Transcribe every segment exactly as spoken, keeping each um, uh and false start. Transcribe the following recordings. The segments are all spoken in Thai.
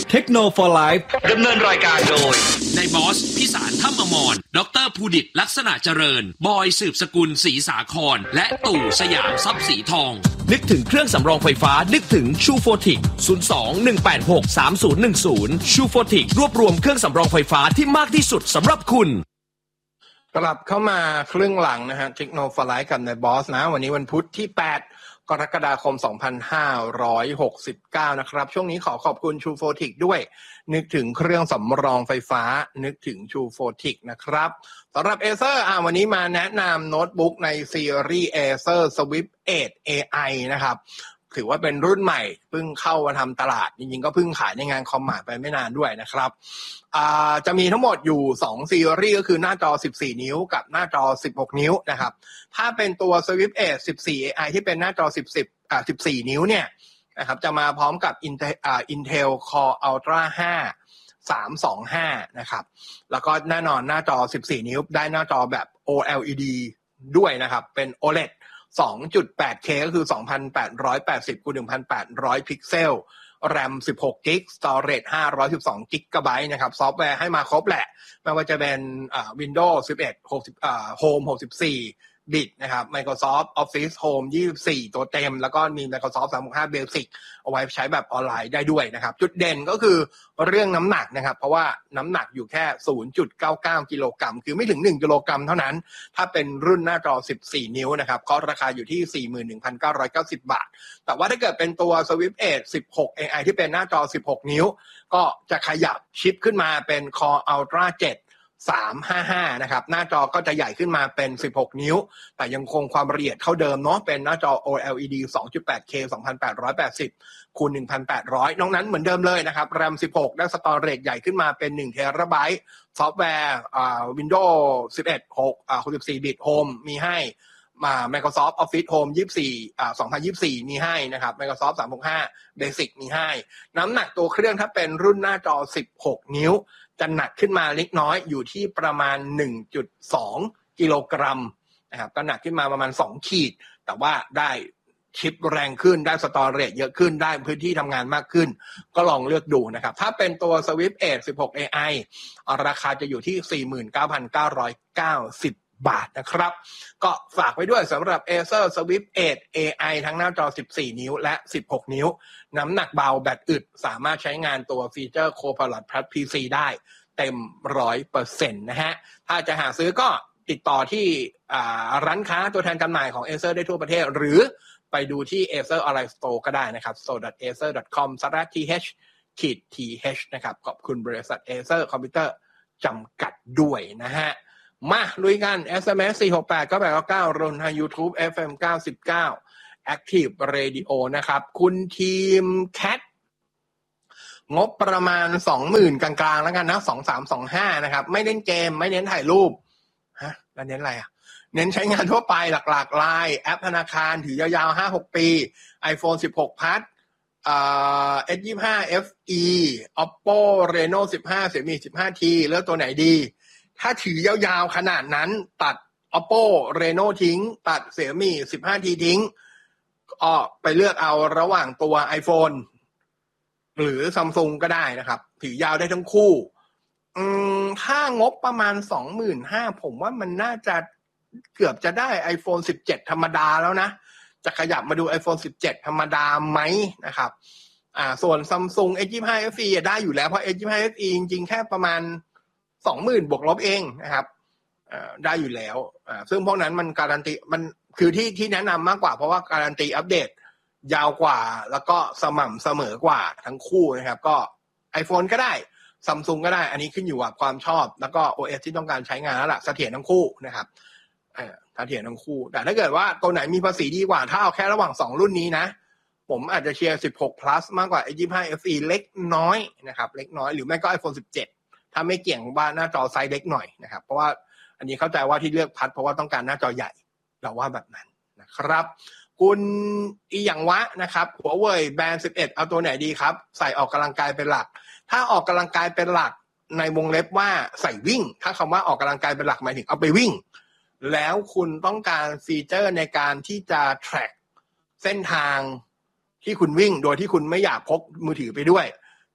เทคโนโลยี Life ดำเนินรายการโดยนายบอสพิสารถ้ำอมรดรภูดิตลักษณะเจริญบอยสืบสกุลศรีสาครและตู่สยามทรัพย์สีทองนึกถึงเครื่องสำรองไฟฟ้านึกถึงชูโฟติกศูนย์ สอง หนึ่ง แปด หก สาม ศูนย์ หนึ่ง ศูนย์ชูโฟติกรวบรวมเครื่องสำรองไฟฟ้าที่มากที่สุดสำหรับคุณกลับเข้ามาครึ่งหลังนะฮะเทคโนโลยีกับนายบอสนะวันนี้วันพุธที่แปดกรกฎาคมสองพันห้าร้อยหกสิบเก้านะครับช่วงนี้ขอขอบคุณ True โฟติก ด้วยนึกถึงเครื่องสำรองไฟฟ้านึกถึง True โฟติก นะครับสำหรับ Acer อ่ะวันนี้มาแนะนำโน้ตบุ๊กในซีรีส์ Acer Swift เอท เอ ไอ นะครับถือว่าเป็นรุ่นใหม่เพิ่งเข้ามาทำตลาดจริงๆก็เพิ่งขายในงานคอมมาร์ทไปไม่นานด้วยนะครับอ่าจะมีทั้งหมดอยู่สองซีรีส์ก็คือหน้าจอสิบสี่นิ้วกับหน้าจอสิบหกนิ้วนะครับถ้าเป็นตัว Swift เอท สิบสี่ เอ ไอ ที่เป็นหน้าจอสิบ สิบอ่าสิบสี่นิ้วเนี่ยนะครับจะมาพร้อมกับ Intel อ่า Intel Core Ultra ห้า สามสองห้านะครับแล้วก็แน่นอนหน้าจอสิบสี่นิ้วได้หน้าจอแบบ โอ แอล อี ดี ด้วยนะครับเป็น โอ แอล อี ดีสองจุดแปดเค ก็คือ สองพันแปดร้อยแปดสิบ คูณ หนึ่งพันแปดร้อย พิกเซล แรม สิบหกกิกะไบต์ Storage ห้าร้อยสิบสองกิกะไบต์ นะครับ ซอฟต์แวร์ให้มาครบแหละไม่ว่าจะเป็นอ่า Windows สิบเอ็ด หกสิบอ่า Home หกสิบสี่ บิตนะครับ Microsoft Office Home ยี่สิบสี่ ตัวเต็มแล้วก็มี Microsoft สามหกห้า Basic เอาไว้ใช้แบบออนไลน์ได้ด้วยนะครับจุดเด่นก็คือเรื่องน้ำหนักนะครับเพราะว่าน้ำหนักอยู่แค่ ศูนย์จุดเก้าเก้า กิโลกรัมคือไม่ถึงหนึ่งกิโลกรัมเท่านั้นถ้าเป็นรุ่นหน้าจอสิบสี่นิ้วนะครับก็ราคาอยู่ที่ สี่หมื่นหนึ่งพันเก้าร้อยเก้าสิบ บาทแต่ว่าถ้าเกิดเป็นตัว Swift เอท สิบหก เอ ไอ ที่เป็นหน้าจอสิบหกนิ้วก็จะขยับชิปขึ้นมาเป็น Core Ultra เจ็ดสามห้าห้านะครับหน้าจอก็จะใหญ่ขึ้นมาเป็นสิบหกนิ้วแต่ยังคงความละเอียดเท่าเดิมเนาะเป็นหน้าจอ โอ แอล อี ดี สองจุดแปดเค สองพันแปดร้อยแปดสิบ คูณ หนึ่งพันแปดร้อย นอกนั้นเหมือนเดิมเลยนะครับ แรม สิบหก ได้ Storage ใหญ่ขึ้นมาเป็นหนึ่งเทราไบต์ซอฟต์แวร์อ่า Windows สิบเอ็ด หกอ่าหกสิบสี่ บิต Home มีให้มา Microsoft Office Home ยี่สิบสี่อ่าสองพันยี่สิบสี่มีให้นะครับ Microsoft สามหกห้า Basic มีให้น้ำหนักตัวเครื่องถ้าเป็นรุ่นหน้าจอสิบหกนิ้วจะหนักขึ้นมาเล็กน้อยอยู่ที่ประมาณ หนึ่งจุดสอง กิโลกรัมนะครับก็หนักขึ้นมาประมาณสองขีดแต่ว่าได้ชิปแรงขึ้นได้สตอเรจเยอะขึ้นได้พื้นที่ทำงานมากขึ้นก็ลองเลือกดูนะครับถ้าเป็นตัว Swift เอท สิบหก เอ ไอ ราคาจะอยู่ที่ สี่หมื่นเก้าพันเก้าร้อยเก้าสิบ บาทนะครับก็ฝากไว้ด้วยสำหรับ Acer Swift เอท เอ ไอ ทั้งหน้าจอสิบสี่นิ้วและสิบหกนิ้วน้ำหนักเบาแบตอึดสามารถใช้งานตัวฟีเจอร์ Copilot Plus พี ซี ได้เต็ม หนึ่งร้อยเปอร์เซ็นต์ นะฮะถ้าจะหาซื้อก็ติดต่อที่ร้านค้าตัวแทนจำหน่ายของ Acer ได้ทั่วประเทศหรือไปดูที่ Acer Online Store ก็ได้นะครับ โซ ดอท เอเซอร์ ดอท คอม สแลช ที เอช ที เอช นะครับขอบคุณบริษัท Acer Computer จำกัดด้วยนะฮะมาลุยกัน เอส เอ็ม เอส สี่ หก แปด เก้า แปด เก้า เก้ารวมทาง YouTube เอฟ เอ็ม เก้าสิบเก้า Active Radio นะครับคุณทีม Cat งบประมาณ สองหมื่น กลางๆแล้วกันนะสองพันสามร้อยยี่สิบห้านะครับไม่เล่นเกมไม่เน้นถ่ายรูปฮะแล้วเน้นอะไรอ่ะเน้นใช้งานทั่วไปหลักๆ ไลน์ แอปธนาคารถือยาวๆ ห้าหก ปี iPhone สิบหก Plus อ่า เอส ยี่สิบห้า เอฟ อี Oppo Reno สิบห้า Xiaomi สิบห้า ที เลือกตัวไหนดีถ้าถือยาวๆขนาดนั้นตัด Oppo Reno ทิ้งตัด Xiaomi สิบห้า ที ทิ้งก็ไปเลือกเอาระหว่างตัว iPhone หรือ Samsung ก็ได้นะครับถือยาวได้ทั้งคู่อืมถ้างบประมาณ สองหมื่นห้าพัน ผมว่ามันน่าจะเกือบจะได้ iPhone สิบเจ็ด ธรรมดาแล้วนะจะขยับมาดู iPhone สิบเจ็ด ธรรมดาไหมนะครับอ่าส่วน Samsung เอส ยี่สิบห้า เอฟ อี ได้อยู่แล้วเพราะ เอส ยี่สิบห้า เอฟ อี จริงๆแค่ประมาณ สองหมื่น บวกลบเองนะครับอ่าได้อยู่แล้วอ่าซึ่งพวกนั้นมันการันตีมันคือที่ที่แนะนำมากกว่าเพราะว่าการันตีอัปเดตยาวกว่าแล้วก็สม่ำเสมอกว่าทั้งคู่นะครับก็ iPhone ก็ได้ Samsung ก็ได้อันนี้ขึ้นอยู่กับความชอบแล้วก็ โอ เอส ที่ต้องการใช้งานแล้วล่ะเสถียรทั้งคู่นะครับเอ่อเสถียรทั้งคู่แต่ถ้าเกิดว่าตัวไหนมีภาษีดีกว่าถ้าเอาแค่ระหว่างสองรุ่นนี้นะผมอาจจะเชียร์สิบหก plus มากกว่า เอส ยี่สิบห้า เอฟ อี เล็กน้อยนะครับเล็กน้อยหรือไม่ก็ iPhone สิบเจ็ดถ้าไม่เกี่ยงว่าหน้าจอไซส์เล็กหน่อยนะครับเพราะว่าอันนี้เข้าใจว่าที่เลือกพัดเพราะว่าต้องการหน้าจอใหญ่เราว่าแบบนั้นนะครับคุณอีหยังวะนะครับหัวเว่ยแบรนด์สิบเอ็ดเอาตัวไหนดีครับใส่ออกกำลังกายเป็นหลักถ้าออกกำลังกายเป็นหลักในวงเล็บว่าใส่วิ่งถ้าคำว่าออกกำลังกายเป็นหลักหมายถึงเอาไปวิ่งแล้วคุณต้องการฟีเจอร์ในการที่จะ track เส้นทางที่คุณวิ่งโดยที่คุณไม่อยากพกมือถือไปด้วย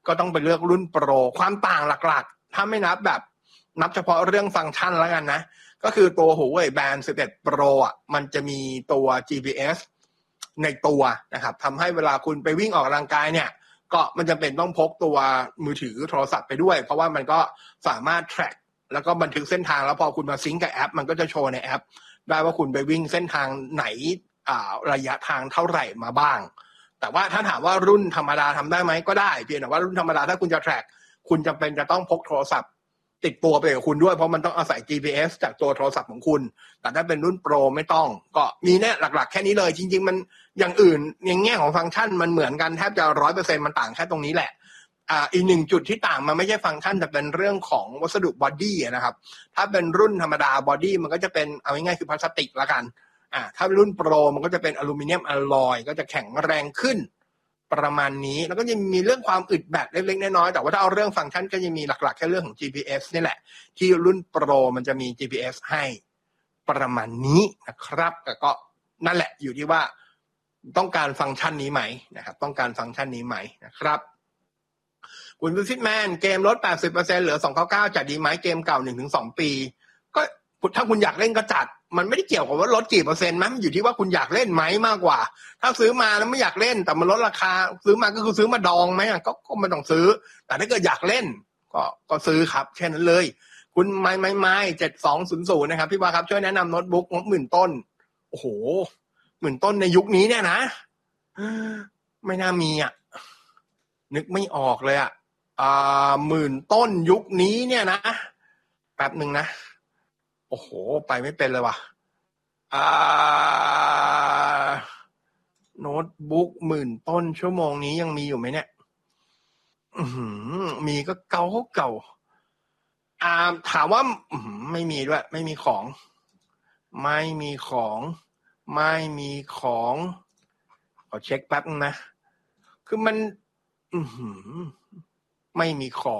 ก็ต้องไปเลือกรุ่นโปรความต่างหลักๆถ้าไม่นับแบบนับเฉพาะเรื่องฟังก์ชันแล้วกันนะก็คือตัว Huawei Band สิบเอ็ด Pro อ่ะมันจะมีตัว จี พี เอส ในตัวนะครับทำให้เวลาคุณไปวิ่งออกกำลังกายเนี่ยก็มันจะเป็นต้องพกตัวมือถือโทรศัพท์ไปด้วยเพราะว่ามันก็สามารถ track แล้วก็บันทึกเส้นทางแล้วพอคุณมาซิงก์กับแอปมันก็จะโชว์ในแอปได้ว่าคุณไปวิ่งเส้นทางไหนอ่าระยะทางเท่าไหร่มาบ้างแต่ว่าถ้าถามว่ารุ่นธรรมดาทำได้ไหมก็ได้เพียงแต่ว่ารุ่นธรรมดาถ้าคุณจะ track คุณจำเป็นจะต้องพกโทรศัพท์ติดตัวไปกับคุณด้วยเพราะมันต้องอาศัย จี พี เอส จากตัวโทรศัพท์ของคุณแต่ถ้าเป็นรุ่นโปรไม่ต้องก็มีแน่หลักๆแค่นี้เลยจริงๆมันอย่างอื่นในแง่ของฟังก์ชันมันเหมือนกันแทบจะ ร้อยเปอร์เซ็นต์ มันต่างแค่ตรงนี้แหละอ่าอีกหนึ่งจุดที่ต่างมันไม่ใช่ฟังก์ชันแต่เป็นเรื่องของวัสดุบอดี้นะครับถ้าเป็นรุ่นธรรมดาบอดี้มันก็จะเป็นเอาง่ายๆคือพลาสติกละกันอ่าถ้ารุ่นโปรมันก็จะเป็นอลูมิเนียมอลลอยก็จะแข็งแรงขึ้นประมาณนี้แล้วก็จะมีเรื่องความอึดแบตเล็กๆน้อยๆแต่ว่าถ้าเอาเรื่องฟังก์ชันก็จะมีหลักๆแค่เรื่องของ จี พี เอส นี่แหละที่รุ่นโปรมันจะมี จี พี เอส ให้ประมาณนี้นะครับแต่ก็นั่นแหละอยู่ที่ว่าต้องการฟังก์ชันนี้ไหมนะครับต้องการฟังก์ชันนี้ไหมนะครับคุณวิสิตแมนเกมลด แปดสิบเปอร์เซ็นต์ เหลือสองร้อยเก้าสิบจัดดีไหมเกมเก่า หนึ่งถึงสอง ปีก็ถ้าคุณอยากเล่นก็จัดมันไม่ได้เกี่ยวกับว่าลดกี่เปอร์เซ็นต์มั้ยมันอยู่ที่ว่าคุณอยากเล่นไหมมากกว่าถ้าซื้อมาแล้วไม่อยากเล่นแต่มันลดราคาซื้อมาก็คือซื้อมาดองไหมก็ก็ไม่ต้องซื้อแต่ถ้าเกิดอยากเล่นก็ก็ซื้อครับแค่นั้นเลยคุณไม้ไม้ไม้เจ็ดสองศูนย์ศูนย์นะครับพี่ว่าครับช่วยแนะนำโน้ตบุ๊กงบหมื่นต้นโอ้โหหมื่นต้นในยุคนี้เนี่ยนะไม่น่ามีอ่ะนึกไม่ออกเลยอ่ะอ่าหมื่นต้นยุคนี้เนี่ยนะแป๊บนึงนะโอ้โหไปไม่เป็นเลยว่ะอ่าโน้ตบุ๊กหมื่นต้นชั่วโมงนี้ยังมีอยู่ไหมเนี่ยอืมมีก็เก่าเก่าอ่าถามว่าไม่มีด้วยไม่มีของไม่มีของไม่มีของขอเช็คแป๊บนึงนะคือมันอืมไม่มีของ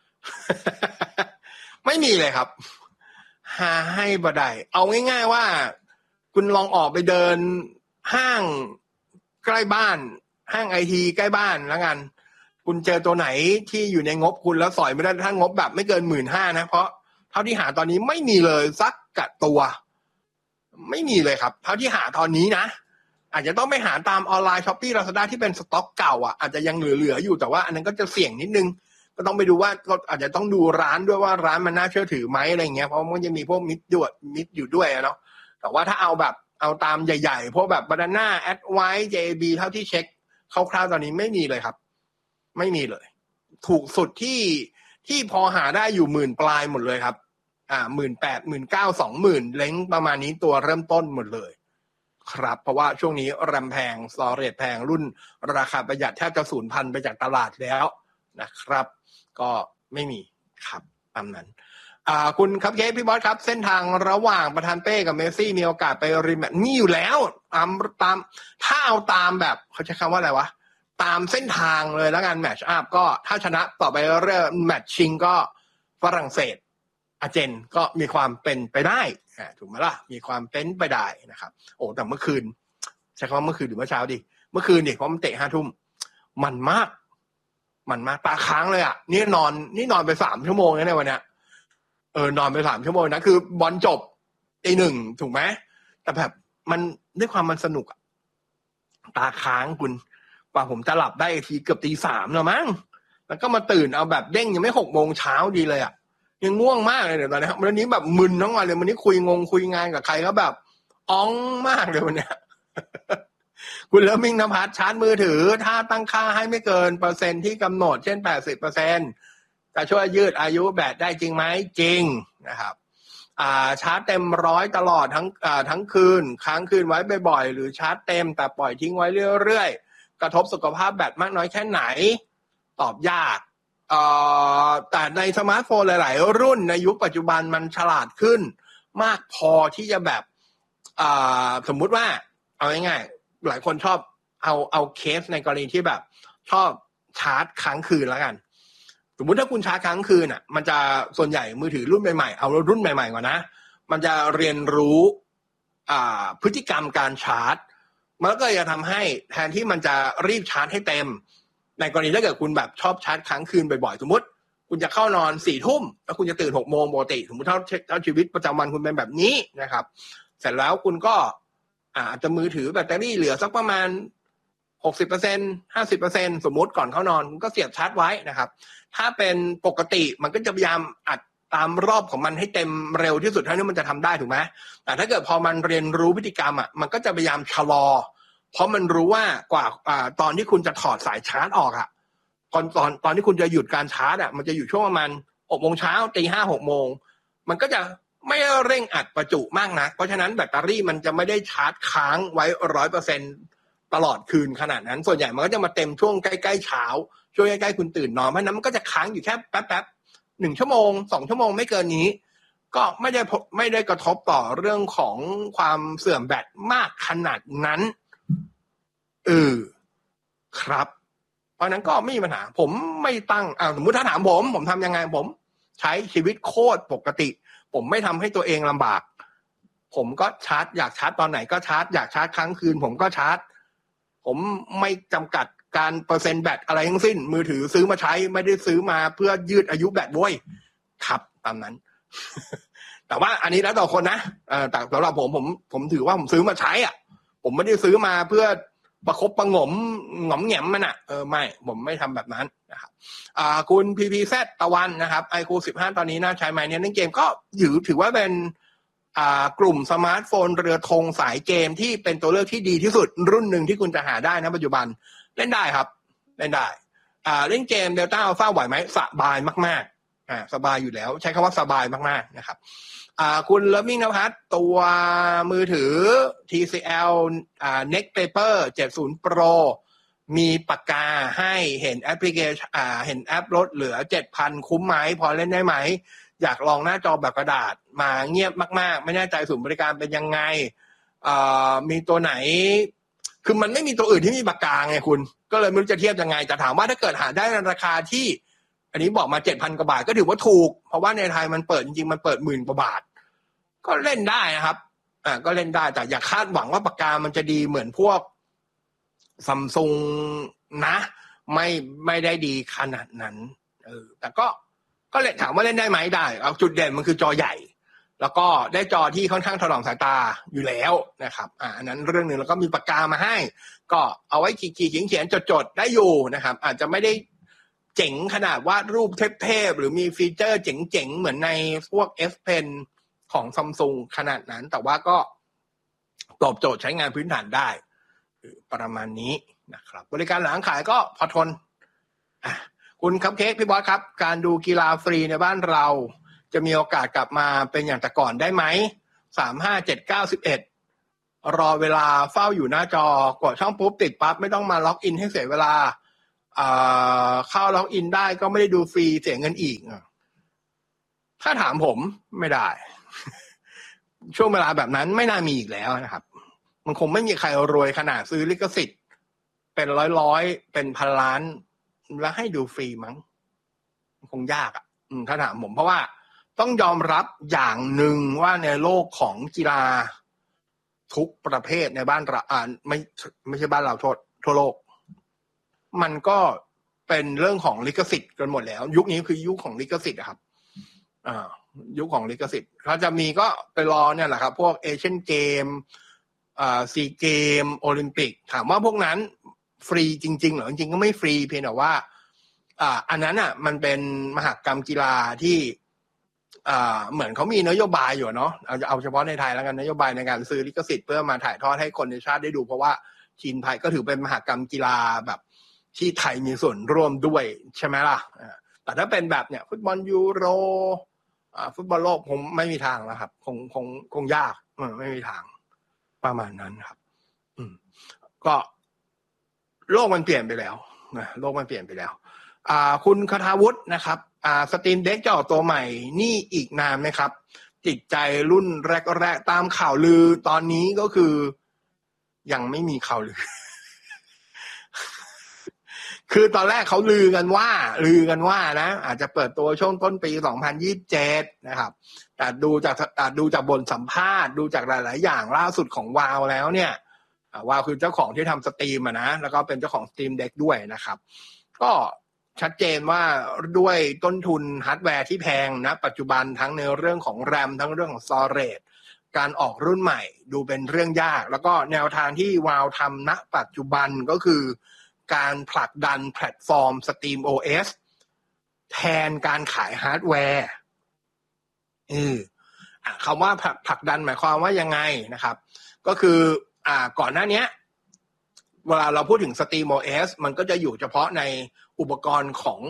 ไม่มีเลยครับหาให้บ่ได้เอาง่ายๆว่าคุณลองออกไปเดินห้างใกล้บ้านห้างไอทีใกล้บ้านแล้วกันคุณเจอตัวไหนที่อยู่ในงบคุณแล้วสอยไม่ได้ถ้างบแบบไม่เกิน หนึ่งหมื่นห้าพัน นะเพราะเท่าที่หาตอนนี้ไม่มีเลยสักกะตัวไม่มีเลยครับเท่าที่หาตอนนี้นะอาจจะต้องไปหาตามออนไลน์ Shopee Lazada ที่เป็นสต็อกเก่าอ่ะอาจจะยังเหลือๆอยู่แต่ว่าอันนั้นก็จะเสี่ยงนิดนึงก็ต้องไปดูว่าก็อาจจะต้องดูร้านด้วยว่าร้านมันน่าเชื่อถือไหมอะไรเงี้ยเพราะมันจะมีพวกมิดด้วยมิดอยู่ด้วยเนาะแต่ว่าถ้าเอาแบบเอาตามใหญ่ๆพวกแบบ Banana Advice เจ บี เท่าที่เช็คคร่าวๆตอนนี้ไม่มีเลยครับไม่มีเลยถูกสุดที่ที่พอหาได้อยู่หมื่นปลายหมดเลยครับอ่า หนึ่งหมื่นแปดพัน หนึ่งหมื่นเก้าพัน สองหมื่น เล้งประมาณนี้ตัวเริ่มต้นหมดเลยครับเพราะว่าช่วงนี้แรมแพงสตอเรจแพงรุ่นราคาประหยัดแทบจะสูญพันธุ์ไปจากตลาดแล้วนะครับก็ไม่มีครับตามนั้นอ่าคุณครับเคพี่บอสครับเส้นทางระหว่างประธานเป้กับเมสซี่มีโอกาสไปรีแมตช์มีอยู่แล้วตามตามถ้าเอาตามแบบเขาใช้คำว่าอะไรวะตามเส้นทางเลยแล้วกันแมตช์อัพก็ถ้าชนะต่อไปเรื่องแมตช์ชิงก็ฝรั่งเศสอาร์เจนก็มีความเป็นไปได้ถูกไหมล่ะมีความเป็นไปได้นะครับโอ้แต่เมื่อคืนใช้คำว่าเมื่อคืนหรือเมื่อเช้าดิเมื่อคืนดิเพราะมันเตะห้าทุ่มมันมากมันมากตาค้างเลยอ่ะนี่นอนนี่นอนไปสามชั่วโมงแล้วในวันเนี้ยเออนอนไปสามชั่วโมงนะคือบอลจบตีหนึ่งถูกไหมแต่แบบมันด้วยความมันสนุกตาค้างคุณกว่าผมจะหลับได้ทีเกือบตีสามแล้วมั้งแล้วก็มาตื่นเอาแบบเด้งยังไม่หกโมงเช้าดีเลยอ่ะยังง่วงมากเลยเดี๋ยวตอนนี้วันนี้แบบมึนทั้งวันเลยวันนี้คุยงงคุยงานกับใครก็แบบอ้องมากเลยวันเนี้ย คุณเลิฟมิ่งนภัสชาร์จมือถือถ้าตั้งค่าให้ไม่เกินเปอร์เซ็นต์ที่กำหนดเช่น แปดสิบเปอร์เซ็นต์ จะช่วยยืดอายุแบตได้จริงไหมจริงนะครับอ่าชาร์จเต็มร้อยตลอดทั้งอ่าทั้งคืนค้างคืนไว้บ่อยๆหรือชาร์จเต็มแต่ปล่อยทิ้งไว้เรื่อยๆกระทบสุขภาพแบตมากน้อยแค่ไหนตอบยากเอ่อแต่ในสมาร์ทโฟนหลายๆรุ่นในยุคปัจจุบันมันฉลาดขึ้นมากพอที่จะแบบอ่าสมมุติว่าเอาง่ายๆหลายคนชอบเอาเอาเคสในกรณีที่แบบชอบชาร์จค้างคืนแล้วกันสมมุติถ้าคุณชาร์จค้างคืนอ่ะมันจะส่วนใหญ่มือถือรุ่นใหม่ๆเอารุ่นใหม่ๆก่อนนะมันจะเรียนรู้อ่าพฤติกรรมการชาร์จมันก็จะทำให้แทนที่มันจะรีบชาร์จให้เต็มในกรณีถ้าเกิดคุณแบบชอบชาร์จค้างคืนบ่อยๆสมมติคุณจะเข้านอนสี่ทุ่มแล้วคุณจะตื่นหกโมงปกติสมมติถ้าถ้าชีวิตประจำวันคุณเป็นแบบนี้นะครับเสร็จแล้วคุณก็อาจจะมือถือแบตเตอรี่เหลือสักประมาณ หกสิบเปอร์เซ็นต์ ห้าสิบเปอร์เซ็นต์ สมมุติก่อนเข้านอนคุณก็เสียบชาร์จไว้นะครับถ้าเป็นปกติมันก็จะพยายามอัดตามรอบของมันให้เต็มเร็วที่สุดเท่าที่มันจะทำได้ถูกไหมแต่ถ้าเกิดพอมันเรียนรู้พฤติกรรมอ่ะมันก็จะพยายามชะลอเพราะมันรู้ว่ากว่าอ่าตอนที่คุณจะถอดสายชาร์จออกอ่ะตอนตอนตอนที่คุณจะหยุดการชาร์จอ่ะมันจะอยู่ช่วงประมาณหกโมงเช้าตีห้าหกโมงมันก็จะไม่เร่งอัดประจุมากนักเพราะฉะนั้นแบตเตอรี่มันจะไม่ได้ชาร์จค้างไว้ร้อยเปอร์เซ็นต์ตลอดคืนขนาดนั้นส่วนใหญ่มันก็จะมาเต็มช่วงใกล้ๆเช้าช่วงใกล้ๆคุณตื่นนอนเพราะนั้นมันก็จะค้างอยู่แค่แป๊บๆหนึ่งชั่วโมงสองชั่วโมงไม่เกินนี้ก็ไม่ได้ไม่ได้กระทบต่อเรื่องของความเสื่อมแบตมากขนาดนั้นเออครับเพราะนั้นก็ไม่มีปัญหาผมไม่ตั้งอ่าสมมุติถ้าถามผมผมทำยังไงผมใช้ชีวิตโคตรปกติผมไม่ทำให้ตัวเองลำบากผมก็ชาร์จอยากชาร์จตอนไหนก็ชาร์จอยากชาร์จค้างคืนผมก็ชาร์จผมไม่จำกัดการเปอร์เซ็นต์แบตอะไรทั้งสิ้นมือถือซื้อมาใช้ไม่ได้ซื้อมาเพื่อยืดอายุแบตด้วยครับตามนั้น แต่ว่าอันนี้แล้วต่อคนนะเออแต่สำหรับผมผมผมถือว่าผมซื้อมาใช้อ่ะผมไม่ได้ซื้อมาเพื่อประคบประหงมหงอมแหงมมันอ่ะเออไม่ผมไม่ทำแบบนั้นนะครับอ่าคุณ พี พี แซด ตะวันนะครับ ไอ คิว สิบห้า ตอนนี้น่าใช้ไหมเนี่ยเล่นเกมก็ถือถือว่าเป็นอ่ากลุ่มสมาร์ทโฟนเรือธงสายเกมที่เป็นตัวเลือกที่ดีที่สุดรุ่นหนึ่งที่คุณจะหาได้นะปัจจุบันเล่นได้ครับเล่นได้อ่าเล่นเกม Delta Alpha ไหวไหมสบายมากๆอ่าสบายอยู่แล้วใช้คำว่าสบายมากๆนะครับอ่าคุณเลิฟมิ่งนภัสตัวมือถือ ที ซี แอล อ่า Next Paper เจ็ดสิบ Pro มีปากกาให้เห็นแอปพลิเคชันอ่าเห็นแอปลดเหลือ เจ็ดพัน คุ้มไหมพอเล่นได้ไหมอยากลองหน้าจอแบบกระดาษมาเงียบมากๆไม่แน่ใจศูนย์บริการเป็นยังไงอ่ามีตัวไหนคือมันไม่มีตัวอื่นที่มีปากกาไงคุณก็เลยไม่รู้จะเทียบยังไงแต่ถามว่าถ้าเกิดหาได้ในราคาที่อันนี้บอกมา เจ็ดพัน กว่าบาทก็ถือว่าถูกเพราะว่าในไทยมันเปิดจริงๆมันเปิดหมื่นกว่าบาทก็เล่นได้นะครับอ่าก็เล่นได้แต่อย่าคาดหวังว่าปากกามันจะดีเหมือนพวก Samsung นะไม่ไม่ได้ดีขนาดนั้นเออแต่ก็ก็เล่นถามว่าเล่นได้ไหมได้เอาจุดเด่นมันคือจอใหญ่แล้วก็ได้จอที่ค่อนข้างถนอมสายตาอยู่แล้วนะครับอ่าอันนั้นเรื่องนึงแล้วก็มีปากกามาให้ก็เอาไว้ขีดๆเขียนๆจดๆได้อยู่นะครับอาจจะไม่ได้เจ๋งขนาดวาดรูปเทพๆหรือมีฟีเจอร์เจ๋งๆเหมือนในพวก S Pen ของ Samsung ขนาดนั้นแต่ว่าก็ตอบโจทย์ใช้งานพื้นฐานได้ประมาณนี้นะครับบริการหลังขายก็พอทนอ่ะคุณคัพเค้กพี่บอสครับการดูกีฬาฟรีในบ้านเราจะมีโอกาสกลับมาเป็นอย่างแต่ก่อนได้ไหมสาม ห้า เจ็ด เก้า สิบเอ็ดรอเวลาเฝ้าอยู่หน้าจอกดช่องปุ๊บติดปั๊บไม่ต้องมาล็อกอินให้เสียเวลาอ่าเข้าล็อกอินได้ก็ไม่ได้ดูฟรีเสียเงินอีกถ้าถามผมไม่ได้ ช่วงเวลาแบบนั้นไม่น่ามีอีกแล้วนะครับมันคงไม่มีใครรวยขนาดซื้อลิขสิทธิ์เป็นร้อยๆเป็นพันล้านแล้วให้ดูฟรีมั้งคงยากอ่ะถ้าถามผมเพราะว่าต้องยอมรับอย่างหนึ่งว่าในโลกของกีฬาทุกประเภทในบ้านเราอ่าไม่ไม่ใช่บ้านเราทั่วทั่วโลกมันก็เป็นเรื่องของลิขสิทธิ์กันหมดแล้วยุคนี้คือยุคของลิขสิทธิ์ครับอ่ายุคของลิขสิทธิ์เขาจะมีก็ไปรอเนี่ยแหละครับพวกเอเชียนเกมอ่าซีเกมโอลิมปิกถามว่าพวกนั้นฟรีจริงๆเหรอจริงๆก็ไม่ฟรีเพียงแต่ว่าอ่าอันนั้นอ่ะมันเป็นมหกรรมกีฬาที่อ่าเหมือนเขามีนโยบายอยู่เนาะเอาเอาเฉพาะในไทยแล้วกันนโยบายในการซื้อลิขสิทธิ์เพื่อมาถ่ายทอดให้คนในชาติได้ดูเพราะว่าทีมไทยก็ถือเป็นมหกรรมกีฬาแบบที่ไทยมีส่วนร่วมด้วยใช่ไหมล่ะแต่ถ้าเป็นแบบเนี่ยฟุตบอลยูโรอ่าฟุตบอลโลกคงไม่มีทางแล้วครับคงคงคงยากไม่มีทางประมาณนั้นครับอืมก็โลกมันเปลี่ยนไปแล้วนะโลกมันเปลี่ยนไปแล้วอ่าคุณคทาวุฒินะครับอ่าสตรีมเด็กจะออกตัวใหม่นี่อีกนานไหมครับติดใจรุ่นแรกๆตามข่าวลือตอนนี้ก็คือยังไม่มีข่าวลือ คือตอนแรกเขาลือกันว่าลือกันว่านะอาจจะเปิดตัวช่วงต้นปีสองพันยี่สิบเจ็ดนะครับแต่ดูจากดูจากบทสัมภาษณ์ดูจากหลายๆอย่างล่าสุดของวาวแล้วเนี่ยวาวคือเจ้าของที่ทำสตรีมอ่ะนะแล้วก็เป็นเจ้าของสตรีมเด็กด้วยนะครับก็ชัดเจนว่าด้วยต้นทุนฮาร์ดแวร์ที่แพงนะปัจจุบันทั้งในเรื่องของ แรม ทั้งเรื่องของ storage การออกรุ่นใหม่ดูเป็นเรื่องยากแล้วก็แนวทางที่วาวทำณปัจจุบันก็คือการผลักดันแพลตฟอร์ม SteamOS แทนการขายฮาร์ดแวร์เออคำว่าผลักดันหมายความว่ายังไงนะครับก็คืออ่าก่อนหน้านี้เวลาเราพูดถึง SteamOS มันก็จะอยู่เฉพาะในอุปกรณ์ของ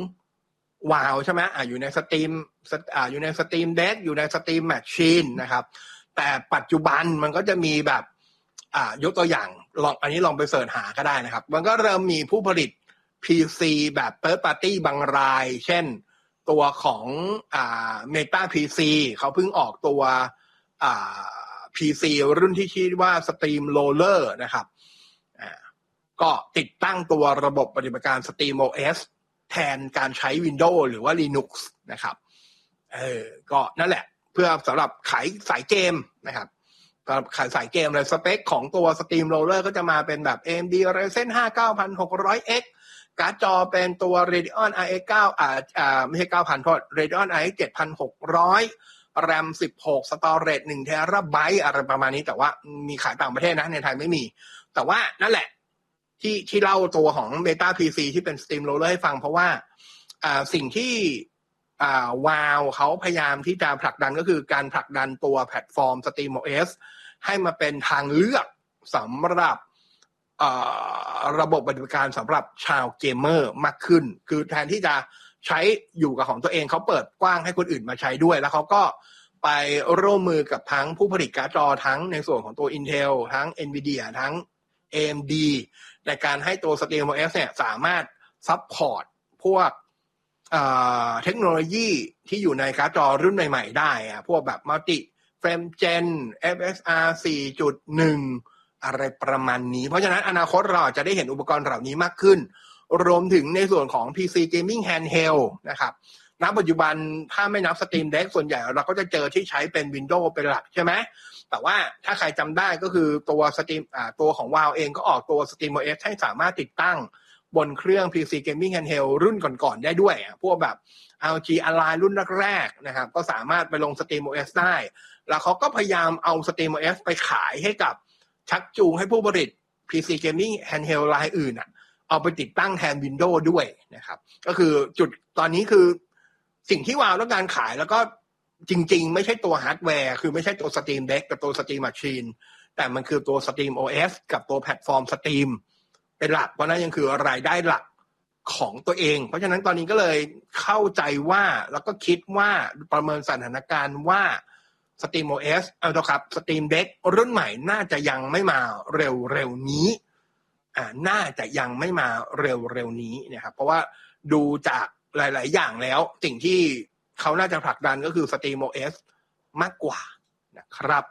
Wow ใช่ไหมอ่าอยู่ใน Steam อ่าอยู่ใน Steam Deck อยู่ใน Steam Machine นะครับแต่ปัจจุบันมันก็จะมีแบบอ่ายกตัวอย่างลองอันนี้ลองไปเสิร์ชหาก็ได้นะครับมันก็เริ่มมีผู้ผลิต พี ซี แบบ Third Party บางรายเช่นตัวของอ่า Meta พี ซี เขาเพิ่งออกตัวอ่า พี ซี รุ่นที่ชื่อว่า Steamroller นะครับอ่าก็ติดตั้งตัวระบบปฏิบัติการ SteamOS แทนการใช้ Windows หรือว่า Linux นะครับเออก็นั่นแหละเพื่อสำหรับขายสายเกมนะครับสำหรับขายสายเกมเลยสเปคของตัว Steamroller ก็จะมาเป็นแบบ เอ็ม ดี Ryzen ห้า เก้าพันหกร้อยเอ็กซ์ การ์ดจอเป็นตัว Radeon อาร์ เอ็กซ์ เก้าอ่าอ่าไม่ใช่ เก้าพัน โทษ Radeon อาร์ เอ็กซ์ เจ็ดพันหกร้อย แรม สิบหก Storage หนึ่ง เทราไบต์อะไรประมาณนี้แต่ว่ามีขายต่างประเทศนะในไทยไม่มีแต่ว่านั่นแหละที่ที่เล่าตัวของ Meta พี ซี ที่เป็น Steamroller ให้ฟังเพราะว่าอ่าสิ่งที่อ่าวาวเขาพยายามที่จะผลักดันก็คือการผลักดันตัวแพลตฟอร์ม SteamOS ให้มาเป็นทางเลือกสำหรับระบบปฏิบัติการสำหรับชาวเกมเมอร์มากขึ้นคือแทนที่จะใช้อยู่กับของตัวเองเขาเปิดกว้างให้คนอื่นมาใช้ด้วยแล้วเขาก็ไปร่วมมือกับทั้งผู้ผลิตการ์ดจอทั้งในส่วนของตัว Intel ทั้ง Nvidia ทั้ง เอ เอ็ม ดี ในการให้ตัว SteamOS เนี่ยสามารถซัพพอร์ตพวกเทคโนโลยีที่อยู่ในการ์ดจอรุ่นใหม่ๆได้อะพวกแบบ Multi Frame Gen เอฟ เอ็กซ์ อาร์ สี่จุดหนึ่ง อะไรประมาณนี้เพราะฉะนั้นอนาคตเราจะได้เห็นอุปกรณ์เหล่านี้มากขึ้นรวมถึงในส่วนของ พี ซี Gaming Handheld นะครับณปัจจุบันถ้าไม่นับ Steam Deck ส่วนใหญ่เราก็จะเจอที่ใช้เป็น Windows เป็นหลักใช่ไหมแต่ว่าถ้าใครจำได้ก็คือตัว Steam อ่าตัวของ Valve เองก็ออกตัว SteamOS ให้สามารถติดตั้งบนเครื่อง พี ซี Gaming Handheld รุ่นก่อนๆได้ด้วยพวกแบบ แอล จี Align รุ่นแรกๆนะครับก็สามารถไปลง SteamOS ได้แล้วเขาก็พยายามเอา SteamOS ไปขายให้กับชักจูงให้ผู้ผลิต พี ซี Gaming Handheld รายอื่นอ่ะเอาไปติดตั้งแทน Windows ด้วยนะครับก็คือจุดตอนนี้คือสิ่งที่วาวต้องการขายแล้วก็จริงๆไม่ใช่ตัวฮาร์ดแวร์คือไม่ใช่ตัว Steam Deck กับตัว Steam Machine แต่มันคือตัว SteamOS กับตัวแพลตฟอร์ม Steam เป็นหลักเพราะนั้นยังคือรายได้หลักของตัวเองเพราะฉะนั้นตอนนี้ก็เลยเข้าใจว่าแล้วก็คิดว่าประเมินสถานการณ์ว่าSteamOS เอาละครับ Steam Deck รุ่นใหม่น่าจะยังไม่มาเร็วๆนี้อ่าน่าจะยังไม่มาเร็วๆนี้นะครับเพราะว่าดูจากหลายๆอย่างแล้วสิ่งที่เขาน่าจะผลักดันก็คือ SteamOS มากกว่านะครับ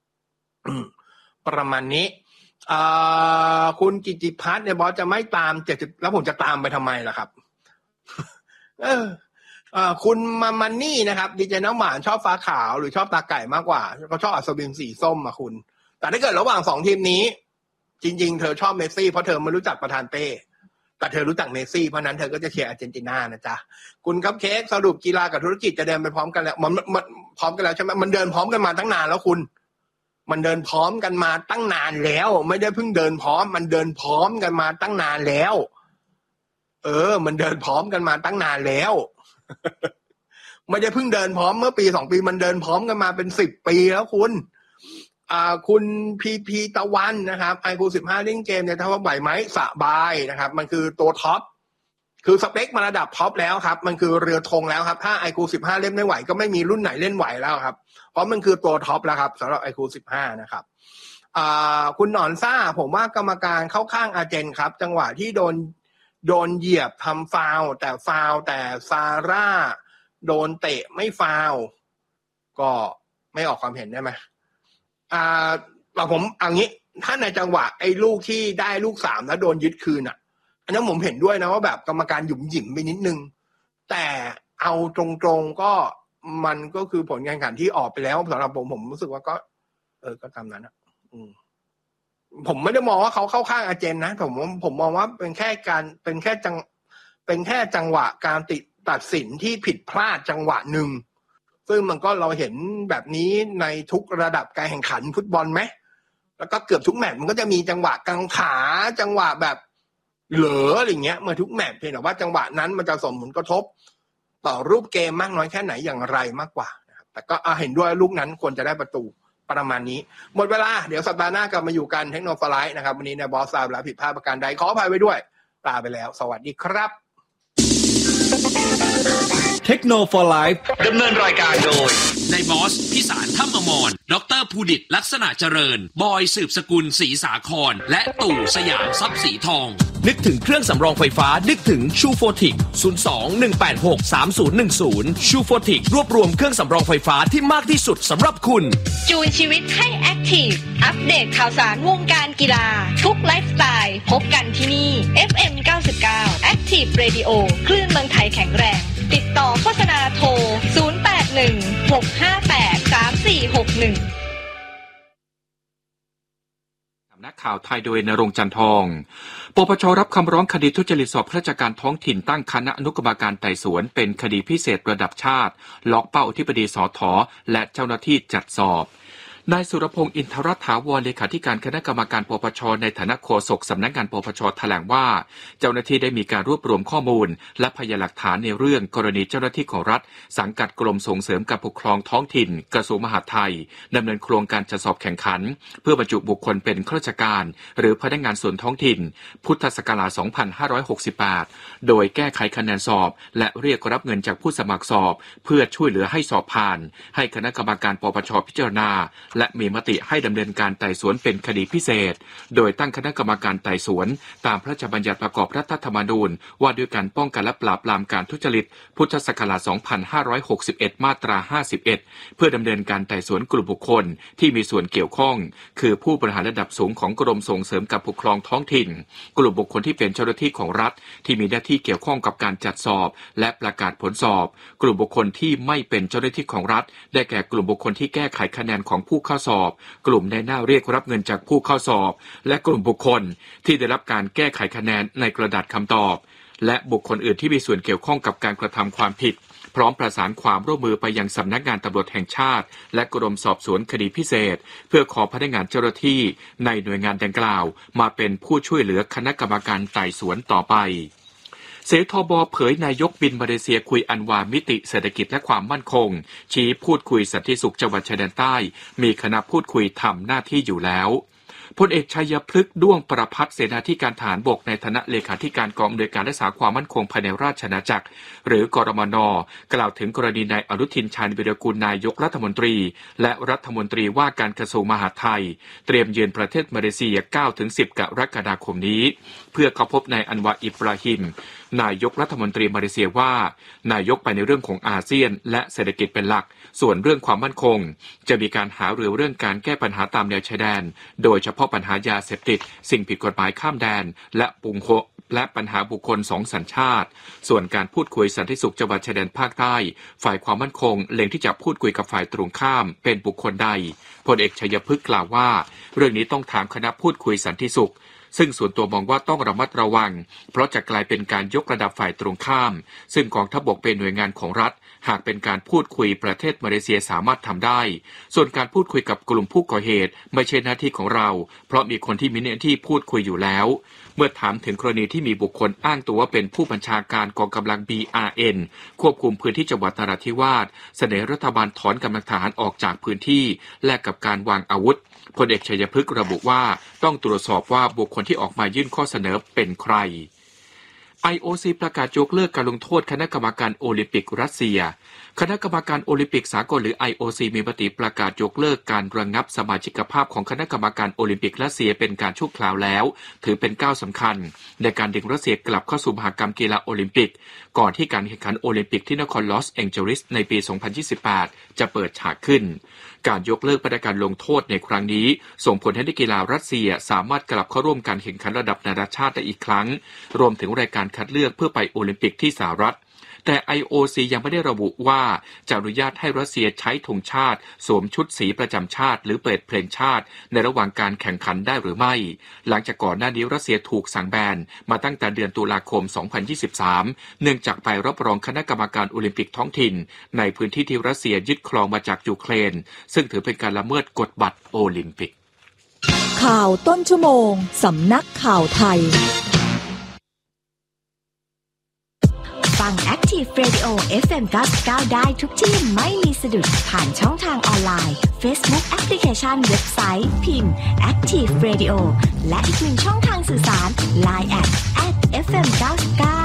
ประมาณนี้อ่าคุณกิติพัฒน์เนี่ยบอสจะไม่ตามเจ็ดสิบแล้วผมจะตามไปทำไมล่ะครับเอออ่าคุณมามันนี่นะครับดีเจน้ำหวานชอบฟ้าขาวหรือชอบตาไก่มากกว่าเขาชอบอัศวินสีส้มอ่ะคุณแต่ถ้าเกิดระหว่างสองทีมนี้จริงๆเธอชอบเมสซี่เพราะเธอไม่รู้จักประธานเป้แต่เธอรู้จักเมสซี่เพราะนั้นเธอก็จะเชียร์อาร์เจนตินานะจ๊ะคุณครับเค้กสรุปกีฬากับธุรกิจจะเดินไปพร้อมกันแล้วมันมันพร้อมกันแล้วใช่ไหมมันเดินพร้อมกันมาตั้งนานแล้วคุณมันเดินพร้อมกันมาตั้งนานแล้วไม่ได้เพิ่งเดินพร้อมมันเดินพร้อมกันมาตั้งนานแล้วเออมันเดินพร้อมกันมาตั้งนานแล้วไม่ได้เพิ่งเดินพร้อมเมื่อปีสองปีมันเดินพร้อมกันมาเป็นสิบปีแล้วคุณอ่าคุณพีพีตะวันนะครับ ไอ คิว สิบห้าเล่นเกมเนี่ยถ้าว่าไหวไหมสบายนะครับมันคือตัวท็อปคือสเปคมันระดับท็อปแล้วครับมันคือเรือธงแล้วครับถ้า ไอ คิว สิบห้าเล่นไม่ไหวก็ไม่มีรุ่นไหนเล่นไหวแล้วครับเพราะมันคือตัวท็อปแล้วครับสำหรับ ไอ คิว สิบห้านะครับอ่าคุณหนอนซ่าผมว่ากรรมการเข้าข้างอาร์เจนครับจังหวะที่โดนโดนเหยียบทำฟาวล์แต่ฟาวล์แต่ซาร่าโดนเตะไม่ฟาวล์ก็ไม่ออกความเห็นได้ไหมอ่าเราผมเอางี้ถ้าในจังหวะไอ้ลูกที่ได้ลูกสามแล้วโดนยึดคืนอ่ะอันนั้นผมเห็นด้วยนะว่าแบบกรรมการหยุมหยิมไปนิดนึงแต่เอาตรงๆก็มันก็คือผลการแข่งขันที่ออกไปแล้วสำหรับผมผมรู้สึกว่าก็เออก็ตามนั้นอ่ะอืมผมไม่ได้มองว่าเขาเข้าข้างอาร์เจนนะผมผมมองว่าเป็นแค่การเป็นแค่จังเป็นแค่จังหวะการติดตัดสินที่ผิดพลาดจังหวะหนึ่งซึ่งมันก็เราเห็นแบบนี้ในทุกระดับการแข่งขันฟุตบอลไหมแล้วก็เกือบทุกแมตช์มันก็จะมีจังหวะกังขาจังหวะแบบเหลืออะไรเงี้ยเมื่อทุกแมตช์เพียงแต่ว่าจังหวะนั้นมันจะส่งผลกระทบต่อรูปเกมมากน้อยแค่ไหนอย่างไรมากกว่าแต่ก็เห็นด้วยลูกนั้นควรจะได้ประตูประมาณนี้หมดเวลาเดี๋ยวสัปดาห์หน้ากลับมาอยู่กันเทคโนโลยีนะครับวันนี้ในบอสซาวและผิดพลาดประการใดขออภัยไว้ด้วยลาไปแล้วสวัสดีครับเทคโนโลยีดำเนินรายการโดยในบอสพิสารถ้ำอมรดรภูดิตลักษณะเจริญบอยสืบสกุลศรีสาครและตู่สยามทรัพย์สีทองนึกถึงเครื่องสำรองไฟฟ้านึกถึงชูโฟติกศูนย์ สอง หนึ่ง แปด หก สาม ศูนย์ หนึ่ง ศูนย์ชูโฟติกรวบรวมเครื่องสำรองไฟฟ้าที่มากที่สุดสำหรับคุณจูนชีวิตให้แอคทีฟอัปเดตข่าวสารวงการกีฬาทุกไลฟ์สไตล์พบกันที่นี่ เอฟ เอ็ม เก้าสิบเก้า Active Radio คลื่นเมืองไทยแข็งแรงติดต่อโฆษณาโทรศูนย์ แปด หนึ่ง หก ห้า แปด สาม สี่ หก หนึ่งนักข่าวไทยโดยณรงค์จันทองปปชรับคำร้องคดีทุจริตสอบข้าราชการท้องถิ่นตั้งคณะอนุกรรมการไต่สวนเป็นคดีพิเศษระดับชาติล็อกเป้าอธิบดีสถ.และเจ้าหน้าที่จัดสอบนายสุรพงษ์อินทรถาวรเลขาธิการคณะกรรมการปปชในฐานะโฆษกสำนักงานปปชแถลงว่าเจ้าหน้าที่ได้มีการรวบรวมข้อมูลและพยานหลักฐานในเรื่องกรณีเจ้าหน้าที่ของรัฐสังกัดกรมส่งเสริมการปกครองท้องถิ่นกระทรวงมหาดไทยดำเนินโครงการจัดสอบแข่งขันเพื่อบรรจุบุคคลเป็นข้าราชการหรือพนักงานส่วนท้องถิ่นพุทธศักราชสองพันห้าร้อยหกสิบแปดโดยแก้ไขคะแนนสอบและเรียกรับเงินจากผู้สมัครสอบเพื่อช่วยเหลือให้สอบผ่านให้คณะกรรมการปปชพิจารณาและมีมติให้ดำเนินการไต่สวนเป็นคดีพิเศษโดยตั้งคณะกรรมการไต่สวนตามพระราชบัญญัติประกอบรัฐธรรมนูญว่าด้วยการป้องกันและปราบปรามการทุจริตพุทธศักราชสองพันห้าร้อยหกสิบเอ็ดมาตราห้าสิบเอ็ดเพื่อดำเนินการไต่สวนกลุ่มบุคคลที่มีส่วนเกี่ยวข้องคือผู้บริหารระดับสูงของกรมส่งเสริมการปกครองท้องถิ่นกลุ่มบุคคลที่เป็นเจ้าหน้าที่ของรัฐที่มีหน้าที่เกี่ยวข้องกับการจัดสอบและประกาศผลสอบกลุ่มบุคคลที่ไม่เป็นเจ้าหน้าที่ของรัฐได้แก่กลุ่มบุคคลที่แก้ไขคะแนนของผู้เข้าสอบกลุ่มในหน้าเรียกรับเงินจากผู้เข้าสอบและกลุ่มบุคคลที่ได้รับการแก้ไขคะแนนในกระดาษคำตอบและบุคคลอื่นที่มีส่วนเกี่ยวข้องกับการกระทำความผิดพร้อมประสานความร่วมมือไปยังสำนักงานตำรวจแห่งชาติและกรมสอบสวนคดีพิเศษเพื่อขอพนักงานเจ้าหน้าที่ในหน่วยงานดังกล่าวมาเป็นผู้ช่วยเหลือคณะกรรมการไต่สวนต่อไปเสทบเผยนายกบินมาเลเซียคุยอันวามิติเศรษฐกิจและความมั่นคงชี้พูดคุยสันติสุขจังหวัดชายแดนใต้มีคณะพูดคุยทำหน้าที่อยู่แล้วพลเอกชัยพฤกษ์ด้วงประภัสเสนาธิการทหารบกในฐานะเลขาธิการกองอำนวยการรักษาความมั่นคงภายในราชอาณาจักรหรือกรมน.กล่าวถึงกรณีนายอนุทินชาญวิรากูลนายกรัฐมนตรีและรัฐมนตรีว่าการกระทรวงมหาดไทยเตรียมเยือนประเทศมาเลเซีย เก้าถึงสิบ กรกฎาคมนี้เพื่อเข้าพบนายอันวาอิบราฮิมนายกรัฐมนตรีมาเลเซียว่านายกไปในเรื่องของอาเซียนและเศรษฐกิจเป็นหลักส่วนเรื่องความมั่นคงจะมีการหารือเรื่องการแก้ปัญหาตามแนวชายแดนโดยเฉพาะปัญหายาเสพติดสิ่งผิดกฎหมายข้ามแดนและปุงโฮและปัญหาบุคคลสองสัญชาติส่วนการพูดคุยสันติสุขจังหวัดชายแดนภาคใต้ฝ่ายความมั่นคงเล็งที่จะพูดคุยกับฝ่ายตรงข้ามเป็นบุคคลใดพลเอกชัยพฤกษ์กล่าวว่าเรื่องนี้ต้องถามคณะพูดคุยสันติสุขซึ่งส่วนตัวมองว่าต้องระมัดระวังเพราะจะกลายเป็นการยกระดับฝ่ายตรงข้ามซึ่งกองทัพบกเป็นหน่วยงานของรัฐหากเป็นการพูดคุยประเทศมาเลเซียสามารถทำได้ส่วนการพูดคุยกับกลุ่มผู้ก่อเหตุไม่ใช่หน้าที่ของเราเพราะมีคนที่มีหน้าที่พูดคุยอยู่แล้วเมื่อถามถึงกรณีที่มีบุคคลอ้างตัวว่าเป็นผู้บัญชาการกองกำลัง บี อาร์ เอ็น ควบคุมพื้นที่จังหวัดนราธิวาสเสนอรัฐบาลถอนกำลังทหารออกจากพื้นที่แลกกับการวางอาวุธพลเอกชัยพฤกษ์ระบุว่าต้องตรวจสอบว่าบุคคลที่ออกมายื่นข้อเสนอเป็นใคร ไอ โอ ซี ประกาศยกเลิกการลงโทษคณะกรรมการโอลิมปิกรัสเซียคณะกรรมการโอลิมปิกสากลหรือ ไอ โอ ซี มีมติประกาศยกเลิกการระงับสมาชิกภาพของคณะกรรมการโอลิมปิกรัสเซียเป็นการชั่วคราวแล้วถือเป็นก้าวสำคัญในการดึงรัสเซียกลับเข้าสู่มหกรรมกีฬาโอลิมปิกก่อนที่การแข่งขันโอลิมปิกที่นครลอสแองเจลิสในปี สองพันยี่สิบแปด จะเปิดฉากขึ้นการยกเลิกมาตรการลงโทษในครั้งนี้ส่งผลให้นักกีฬารัสเซียสามารถกลับเข้าร่วมการแข่งขันระดับนานาชาติได้อีกครั้งรวมถึงรายการคัดเลือกเพื่อไปโอลิมปิกที่สหรัฐแต่ ไอ โอ ซี ยังไม่ได้ระบุว่าจะอนุญาตให้รัสเซียใช้ธงชาติสวมชุดสีประจำชาติหรือเปิดเพลงชาติในระหว่างการแข่งขันได้หรือไม่หลังจากก่อนหน้านี้รัสเซียถูกสั่งแบนมาตั้งแต่เดือนตุลาคม สองพันยี่สิบสาม เนื่องจากไปรับรองคณะกรรมการโอลิมปิกท้องถิ่นในพื้นที่ที่รัสเซียยึดครองมาจากยูเครนซึ่งถือเป็นการละเมิดกฎบัตรโอลิมปิกข่าวต้นชั่วโมงสำนักข่าวไทยฟัง Active Radio เอฟ เอ็ม เก้าสิบเก้า ได้ทุกที่ไม่มีสะดุดผ่านช่องทางออนไลน์ Facebook Application เว็บไซต์พิมพ์ Active Radio และอีกหนึ่งช่องทางสื่อสาร ไลน์ แอท แอท เอฟ เอ็ม เก้าสิบเก้า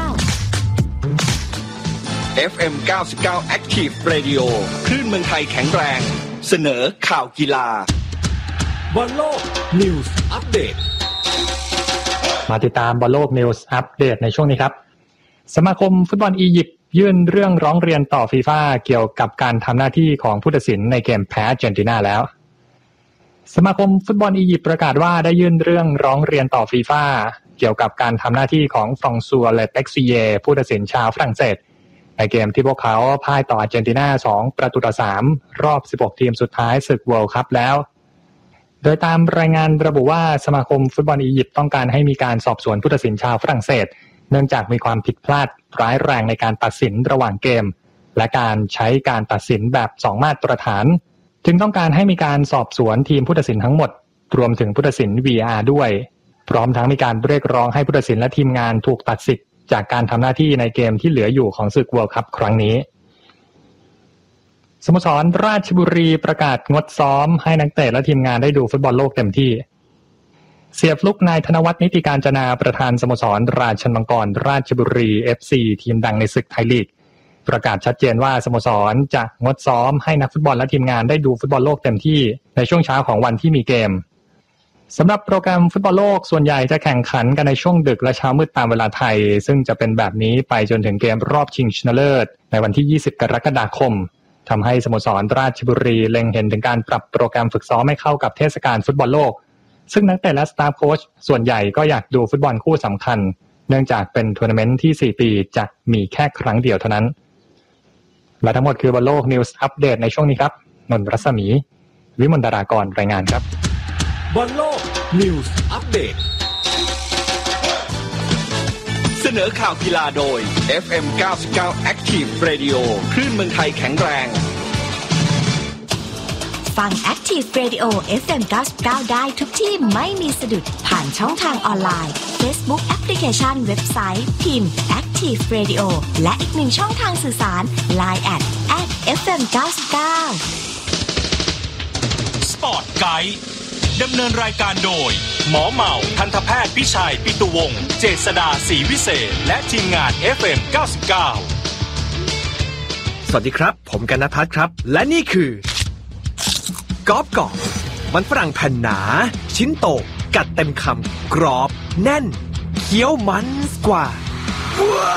เอฟ เอ็ม เก้าสิบเก้า Active Radio คลื่นเมืองไทยแข็งแรงเสนอข่าวกีฬาบอลโลก News Update มาติดตามบอลโลก News Update ในช่วงนี้ครับสมาคมฟุตบอลอียิปต์ยื่นเรื่องร้องเรียนต่อฟีฟ่าเกี่ยวกับการทำหน้าที่ของผู้ตัดสินในเกมแพ้อาร์เจนตินาแล้วสมาคมฟุตบอลอียิปต์ประกาศว่าได้ยื่นเรื่องร้องเรียนต่อฟีฟ่าเกี่ยวกับการทำหน้าที่ของฟรองซัว เลเต็กซิเยผู้ตัดสินชาวฝรั่งเศสในเกมที่พวกเขาพ่ายต่ออาร์เจนตินาสองประตูต่อสามรอบสิบหกทีมสุดท้ายศึก World Cup แล้วโดยตามรายงานระบุว่าสมาคมฟุตบอลอียิปต์ต้องการให้มีการสอบสวนผู้ตัดสินชาวฝรั่งเศสเนื่องจากมีความผิดพลาดร้ายแรงในการตัดสินระหว่างเกมและการใช้การตัดสินแบบสองมาตรฐานจึงต้องการให้มีการสอบสวนทีมผู้ตัดสินทั้งหมดรวมถึงผู้ตัดสิน วี อาร์ ด้วยพร้อมทั้งมีการเรียกร้องให้ผู้ตัดสินและทีมงานถูกตัดสิทธิ์จากการทำหน้าที่ในเกมที่เหลืออยู่ของศึก World Cup ครั้งนี้สโมสรราชบุรีประกาศงดซ้อมให้นักเตะและทีมงานได้ดูฟุตบอลโลกเต็มที่เสียฟลุกนายธนวัฒน์นิติการจนาประธานสโมสรราชมังกรราชบุรี เอฟ ซี ทีมดังในศึกไทยลีกประกาศชัดเจนว่าสโมสรจะงดซ้อมให้นักฟุตบอลและทีมงานได้ดูฟุตบอลโลกเต็มที่ในช่วงเช้าของวันที่มีเกมสำหรับโปรแกรมฟุตบอลโลกส่วนใหญ่จะแข่งขันกันในช่วงดึกและเช้ามืดตามเวลาไทยซึ่งจะเป็นแบบนี้ไปจนถึงเกมรอบชิงชนะเลิศในวันที่ยี่สิบกรกฎาคมทำให้สโมสรราชบุรีเล็งเห็นถึงการปรับโปรแกรมฝึกซ้อมให้เข้ากับเทศกาลฟุตบอลโลกซึ่งนักเตะและสตาฟโค้ชส่วนใหญ่ก็อยากดูฟุตบอลคู่สำคัญเนื่องจากเป็นทัวร์นาเมนต์ที่สี่ปีจะมีแค่ครั้งเดียวเท่านั้นและทั้งหมดคือบอลโลกนิวส์อัปเดตในช่วงนี้ครับนนท์รัศมีวิมลดารากรรายงานครับบอลโลก News Update เสนอข่าวกีฬาโดย เอฟ เอ็ม เก้าสิบเก้า Active Radio คลื่นเมืองไทยแข็งแรงฟัง Active Radio เอฟ เอ็ม เก้าสิบเก้า ได้ทุกที่ไม่มีสะดุดผ่านช่องทางออนไลน์ Facebook Application เว็บไซต์พิมพ์ Active Radio และอีกหนึ่งช่องทางสื่อสาร ไลน์ แอท แอท เอฟ เอ็ม เก้าสิบเก้า Sport Guide ดำเนินรายการโดยหมอเหมาทันตแพทย์พิชัยปิตุวงศ์เจษฎาศรีวิเศษและทีมงาน เอฟ เอ็ม เก้าสิบเก้าสวัสดีครับผมกนภัทรครับและนี่คือกรอบกรอบมันฝรั่งแผ่นหนาชิ้นโตกัดเต็มคำกรอบแน่นเคี้ยวมันกว่า